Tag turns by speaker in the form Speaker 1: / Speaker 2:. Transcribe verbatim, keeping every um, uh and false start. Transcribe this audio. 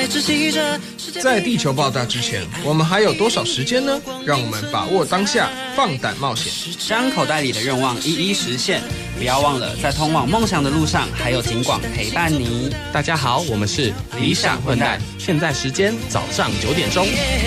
Speaker 1: 在地球爆炸之前，我们还有多少时间呢？让我们把握当下，放胆冒险，
Speaker 2: 将口袋里的愿望一一实现。不要忘了，在通往梦想的路上，还有警广陪伴你。
Speaker 3: 大家好，我们是理想混蛋，现在时间早上九点钟。